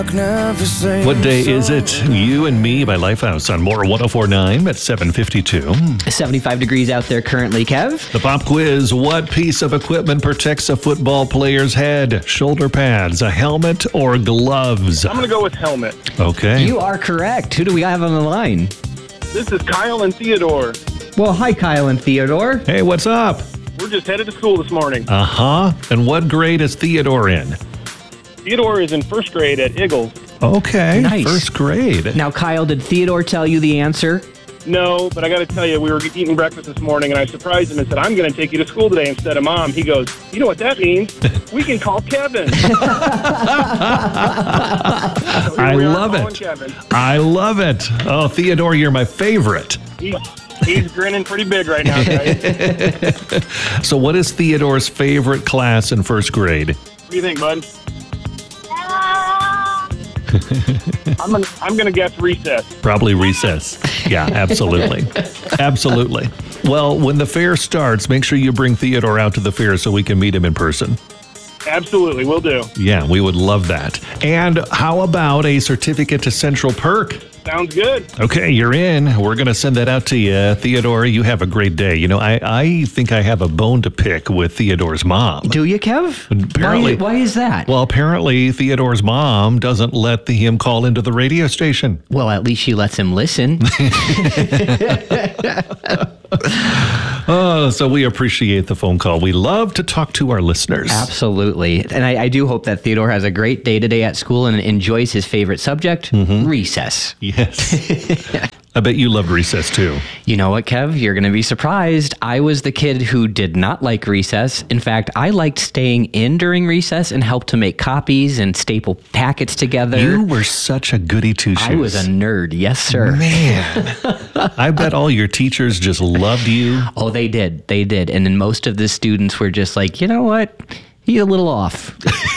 What day is it? You and Me by Lifehouse on More 104.9 at 7:52. 75 degrees out there currently, Kev. The pop quiz. What piece of equipment protects a football player's head? Shoulder pads, a helmet, or gloves? I'm going to go with helmet. Okay. You are correct. Who do we have on the line? This is Kyle and Theodore. Well, hi, Kyle and Theodore. Hey, what's up? We're just headed to school this morning. Uh-huh. And what grade is Theodore in? Theodore is in first grade at Eagles. Okay. Nice. First grade. Now, Kyle, did Theodore tell you the answer? No, but I got to tell you, we were eating breakfast this morning, and I surprised him and said, I'm going to take you to school today instead of Mom. He goes, you know what that means? We can call Kevin. I love it. Kevin. I love it. Oh, Theodore, you're my favorite. He's grinning pretty big right now, guys. So what is Theodore's favorite class in first grade? What do you think, bud? I'm gonna guess recess. Probably recess. Yeah, absolutely. Absolutely. Well, when the fair starts, make sure you bring Theodore out to the fair so we can meet him in person. Absolutely, will do. Yeah, we would love that. And how about a certificate to Central Perk? Sounds good. Okay, you're in. We're going to send that out to you. Theodore, you have a great day. You know, I think I have a bone to pick with Theodore's mom. Do you, Kev? Apparently. Why is that? Well, apparently Theodore's mom doesn't let him call into the radio station. Well, at least she lets him listen. Oh, so we appreciate the phone call. We love to talk to our listeners. Absolutely. And I do hope that Theodore has a great day today at school and enjoys his favorite subject, recess. Yes. I bet you loved recess too. You know what, Kev? You're going to be surprised. I was the kid who did not like recess. In fact, I liked staying in during recess and helped to make copies and staple packets together. You were such a goody two-shoes. I was a nerd. Yes, sir. Man, I bet all your teachers just loved you. Oh, they did. They did. And then most of the students were just like, you know what? He's a little off.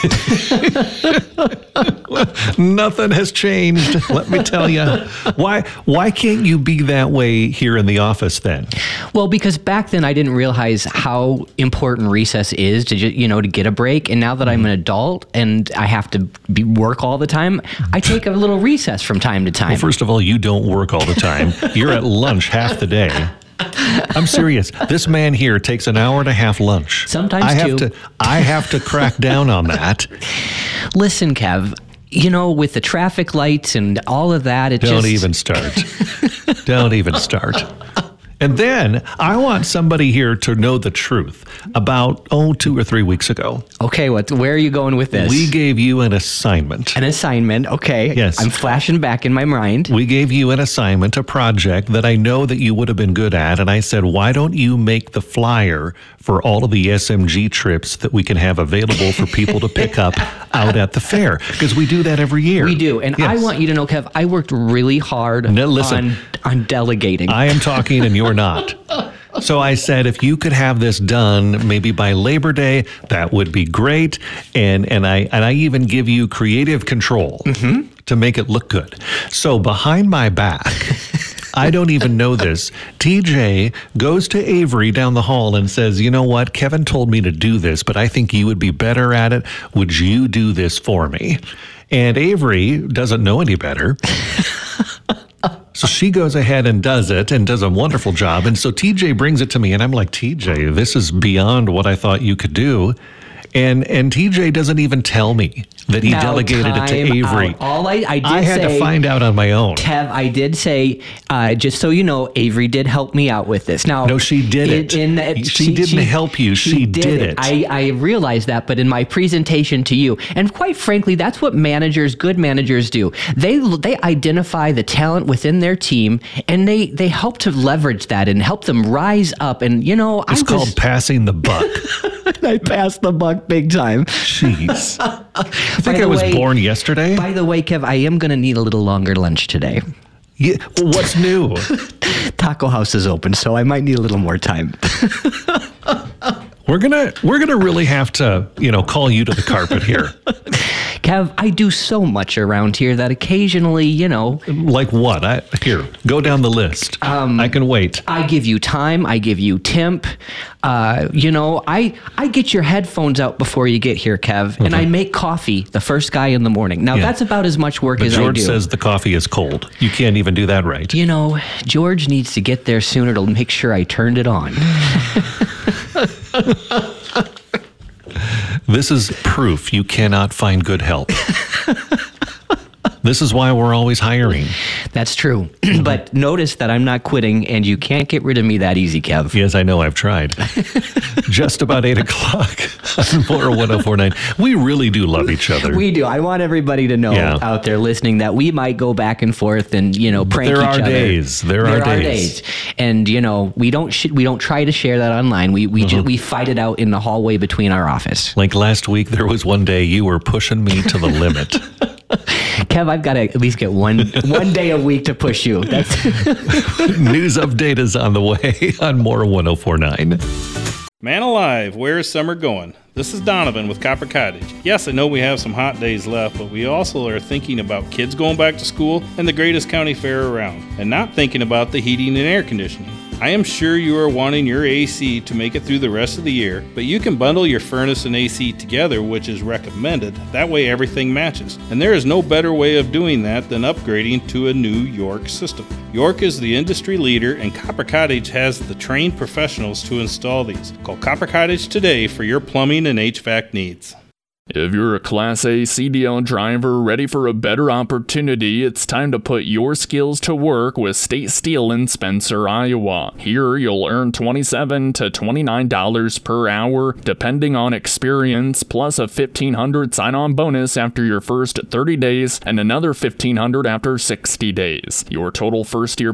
Nothing has changed, let me tell you. Why can't you be that way here in the office then? Well, because back then I didn't realize how important recess is to to get a break. And now that I'm an adult and I have to work all the time, I take a little recess from time to time. Well, first of all, you don't work all the time. You're at lunch half the day. I'm serious. This man here takes an hour and a half lunch. Sometimes I have to crack down on that. Listen, Kev, with the traffic lights and all of that, Don't even start. Don't even start. And then I want somebody here to know the truth about, 2 or 3 weeks ago. Okay, where are you going with this? We gave you an assignment. An assignment, okay. Yes. I'm flashing back in my mind. We gave you an assignment, a project that I know that you would have been good at. And I said, why don't you make the flyer for all of the SMG trips that we can have available for people to pick up out at the fair? Because we do that every year. We do. And yes. I want you to know, Kev, I worked really hard on delegating. I am talking and you're not. So I said, if you could have this done maybe by Labor Day, that would be great. And I even give you creative control to make it look good. So behind my back, I don't even know this, TJ goes to Avery down the hall and says, you know what, Kevin told me to do this, but I think you would be better at it. Would you do this for me? And Avery doesn't know any better. So she goes ahead and does it and does a wonderful job. And so TJ brings it to me and I'm like, TJ, this is beyond what I thought you could do. And TJ doesn't even tell me that he delegated it to Avery. All I had to find out on my own. Kev, I did say, just so you know, Avery did help me out with this. Now, no, she didn't. She didn't help you. She did it. I realize that, but in my presentation to you, and quite frankly, that's what good managers do. They identify the talent within their team, and they help to leverage that and help them rise up. And it's called passing the buck. I passed the buck big time. Jeez. I think I was born yesterday. By the way, Kev, I am going to need a little longer lunch today. Yeah, well, what's new? Taco House is open, so I might need a little more time. We're gonna really have to, call you to the carpet here. Kev, I do so much around here that occasionally, Like what? Here, go down the list. I can wait. I give you time. I give you temp. I get your headphones out before you get here, Kev, and I make coffee the first guy in the morning. Now, that's about as much work But as George I do. says the coffee is cold. You can't even do that right. George needs to get there sooner to make sure I turned it on. This is proof you cannot find good help. This is why we're always hiring. That's true. But notice that I'm not quitting, and you can't get rid of me that easy, Kev. Yes, I know. I've tried. Just about 8 o'clock on More 1049. We really do love each other. We do. I want everybody to know out there listening that we might go back and forth and prank each other. There are days. And we don't try to share that online. We fight it out in the hallway between our office. Like last week, there was one day you were pushing me to the limit. Kev, I've got to at least get one day a week to push you. That's News update is on the way on More 1049. Man alive, where is summer going? This is Donovan with Copper Cottage. Yes, I know we have some hot days left, but we also are thinking about kids going back to school and the greatest county fair around, and not thinking about the heating and air conditioning. I am sure you are wanting your AC to make it through the rest of the year, but you can bundle your furnace and AC together, which is recommended. That way everything matches. And there is no better way of doing that than upgrading to a new York system. York is the industry leader, and Copper Cottage has the trained professionals to install these. Call Copper Cottage today for your plumbing and HVAC needs. If you're a Class A CDL driver ready for a better opportunity, it's time to put your skills to work with State Steel in Spencer, Iowa. Here, you'll earn $27 to $29 per hour, depending on experience, plus a $1,500 sign-on bonus after your first 30 days and another $1,500 after 60 days. Your total first-year